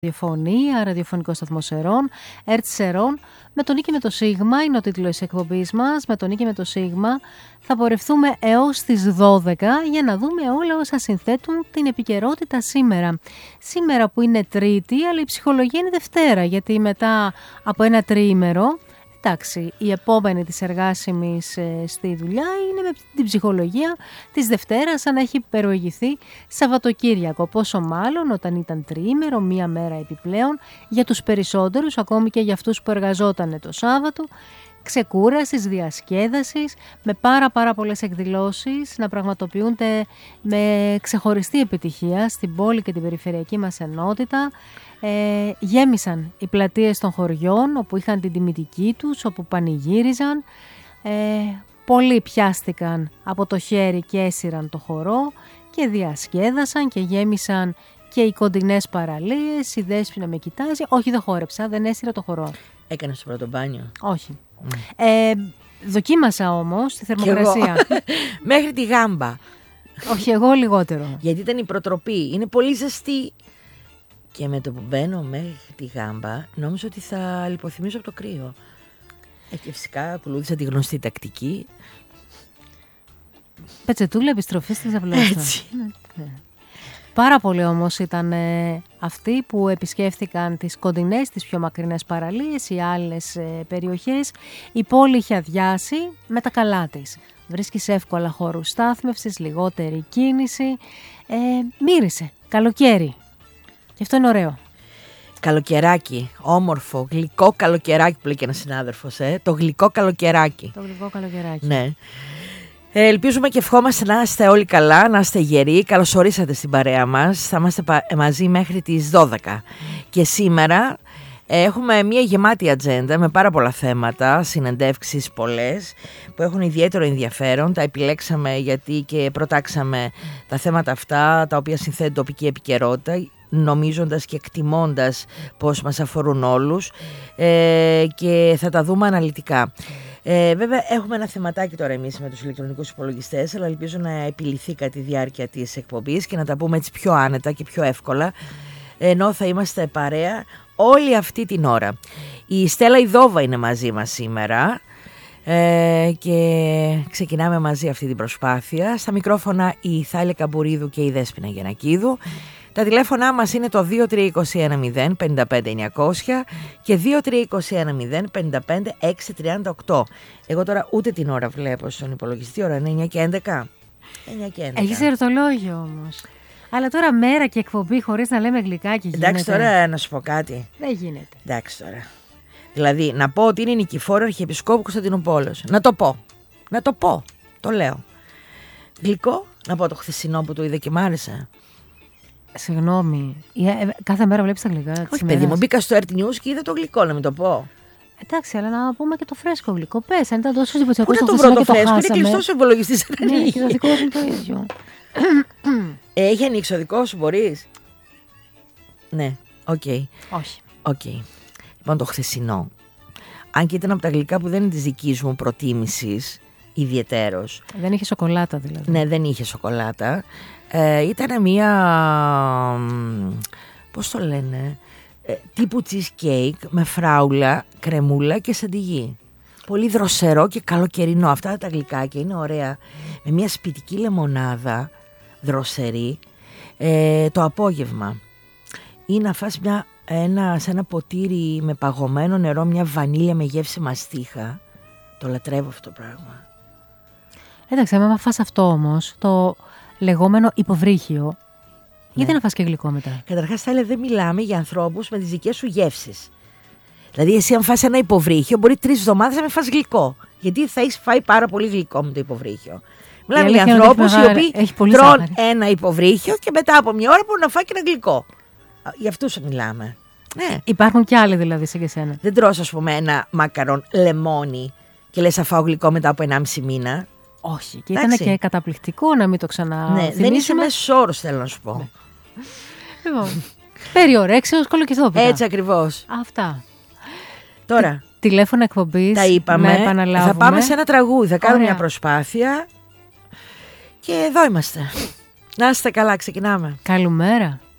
ραδιοφωνία, ραδιοφωνικό σταθμό Σερών, ΕΡΤ Σερών. Με τον Νίκη με το Σίγμα είναι ο τίτλος της εκπομπής μας. Με τον Νίκη με το Σίγμα θα πορευτούμε έως τις 12 για να δούμε όλα όσα συνθέτουν την επικαιρότητα σήμερα. Σήμερα που είναι Τρίτη, αλλά η ψυχολογία είναι Δευτέρα, γιατί μετά από ένα τριήμερο, εντάξει, η επόμενη της εργάσιμης στη δουλειά είναι με την ψυχολογία της Δευτέρας, σαν να έχει προηγηθεί Σαββατοκύριακο. Πόσο μάλλον όταν ήταν τριήμερο, μία μέρα επιπλέον, για τους περισσότερους, ακόμη και για αυτούς που εργαζόταν το Σάββατο, ξεκούρασης, διασκέδασης, με πάρα πολλές εκδηλώσεις να πραγματοποιούνται με ξεχωριστή επιτυχία στην πόλη και την περιφερειακή μας ενότητα. Γέμισαν οι πλατείες των χωριών όπου είχαν την τιμητική τους, όπου πανηγύριζαν. Πολλοί πιάστηκαν από το χέρι και έσυραν το χορό και διασκέδασαν και γέμισαν και οι κοντινές παραλίες. Η Δέσποινα με κοιτάζει. Όχι, δεν χόρεψα, δεν έσυρα το χορό. Έκανες το πρώτο μπάνιο? Όχι. Δοκίμασα όμως τη θερμοκρασία. Μέχρι τη γάμπα. Όχι, εγώ λιγότερο. Γιατί ήταν η προτροπή. Είναι πολύ ζεστή. Και με το που μπαίνω μέχρι τη γάμπα, νόμιζα ότι θα λιποθυμίσω από το κρύο. Και φυσικά ακολούθησα τη γνωστή τακτική. Πετσετούλα, επιστροφή στη Ζαβλώστα. Έτσι. Πάρα πολλοί όμως ήταν αυτοί που επισκέφθηκαν τις κοντινές, τις πιο μακρινές παραλίες ή άλλες περιοχές. Η πόλη είχε αδειάσει με τα καλά της. Βρίσκεις εύκολα χώρους στάθμευσης, λιγότερη κίνηση. Μύρισε καλοκαίρι. Και αυτό είναι ωραίο. Καλοκαιράκι, όμορφο, γλυκό καλοκαιράκι που λέει και ένας συνάδελφος. Το γλυκό καλοκαιράκι. Το γλυκό καλοκαιράκι. Ναι. Ελπίζουμε και ευχόμαστε να είστε όλοι καλά, να είστε γεροί. Καλώς ορίσατε στην παρέα μας. Θα είμαστε μαζί μέχρι τις 12. Και σήμερα έχουμε μια γεμάτη ατζέντα με πάρα πολλά θέματα, συνεντεύξεις πολλές που έχουν ιδιαίτερο ενδιαφέρον. Τα επιλέξαμε γιατί και προτάξαμε τα θέματα αυτά, τα οποία συνθέτουν τοπική επικαιρότητα, νομίζοντας και εκτιμώντας πως μας αφορούν όλους, και θα τα δούμε αναλυτικά. Βέβαια έχουμε ένα θεματάκι τώρα εμείς με τους ηλεκτρονικούς υπολογιστές, αλλά ελπίζω να επιληθεί κατά τη διάρκεια της εκπομπής και να τα πούμε έτσι πιο άνετα και πιο εύκολα, ενώ θα είμαστε παρέα όλη αυτή την ώρα. Η Στέλλα Ιδόβα είναι μαζί μας σήμερα και ξεκινάμε μαζί αυτή την προσπάθεια. Στα μικρόφωνα η Θάλια Καμπουρίδου και η Δέσποινα Γενακίδου. Τα τηλέφωνά μας είναι το 2321 055 900 και 2321 055 638. Εγώ τώρα ούτε την ώρα βλέπω στον υπολογιστή, ώρα είναι 9 και 11. 9 και 11. Έχεις ερωτολόγιο όμως. Αλλά τώρα μέρα και εκπομπή χωρίς να λέμε γλυκάκι γίνεται. Εντάξει, τώρα να σου πω κάτι. Δεν γίνεται. Εντάξει τώρα. Δηλαδή να πω ότι είναι Νικηφόρο Αρχιεπισκόπου Κωνσταντινούπολος. Να το πω. Το λέω. Γλυκό, να πω το χθεσινό που το είδα και μ' άρεσε. Συγγνώμη, κάθε μέρα βλέπεις τα γλυκά. Όχι παιδί μου, μπήκα στο RT News και είδα το γλυκό, να μην το πω. Εντάξει, αλλά να πούμε και το φρέσκο γλυκό. Πες, αν ήταν τόσο εντυπωσιακό. Πού να το βρω το φρέσκο, είναι κλειστό ο υπολογιστής. Ναι, και το δικό μου το ίδιο. Έχει ανοίξει ο δικό σου, μπορείς? Ναι, οκ. Όχι. Okay. Λοιπόν, το χθεσινό, αν και ήταν από τα γλυκά που δεν είναι της δικής μου προτίμησης ιδιαιτέρως. Δεν είχε σοκολάτα δηλαδή. Ναι, δεν είχε σοκολάτα. Ήταν μια, πώς το λένε, τύπου cheesecake με φράουλα, κρεμούλα και σαντιγί. Πολύ δροσερό και καλοκαιρινό. Αυτά τα γλυκάκια είναι ωραία. Με μια σπιτική λεμονάδα δροσερή το απόγευμα. Ή να φας σε ένα ποτήρι με παγωμένο νερό, μια βανίλια με γεύση μαστίχα. Το λατρεύω αυτό το πράγμα. Εντάξει, άμα φας αυτό όμως, το λεγόμενο υποβρύχιο, ναι, γιατί να φας και γλυκό μετά? Καταρχάς θα έλεγα, δεν μιλάμε για ανθρώπους με τις δικές σου γεύσεις. Δηλαδή εσύ αν φας ένα υποβρύχιο, μπορεί 3 εβδομάδες να μην φας γλυκό, γιατί θα έχεις φάει πάρα πολύ γλυκό με το υποβρύχιο. Μιλάμε για ανθρώπους οι οποίοι τρώνε ένα υποβρύχιο και μετά από μια ώρα μπορούν να φάει και ένα γλυκό. Για αυτούς μιλάμε. Ναι. Υπάρχουν και άλλοι δηλαδή σαν και σένα. Δεν τρως, ας πούμε, ένα μακαρόν λεμόνι και λες θα φάω γλυκό μετά από 1,5 μήνα. Όχι, και ήταν και καταπληκτικό να μην το ξαναθυμίσουμε. Ναι, δεν είσαι μέσος όρος, θέλω να σου πω. Ναι. Λοιπόν, περιορέξεως κολοκυθόπιτα. Έτσι ακριβώς. Αυτά. Τώρα, τηλέφωνα εκπομπής. τα είπαμε. Να επαναλάβουμε. Θα πάμε σε ένα τραγούδι, θα κάνουμε μια προσπάθεια. Και εδώ είμαστε. Να είστε καλά, ξεκινάμε. Καλημέρα.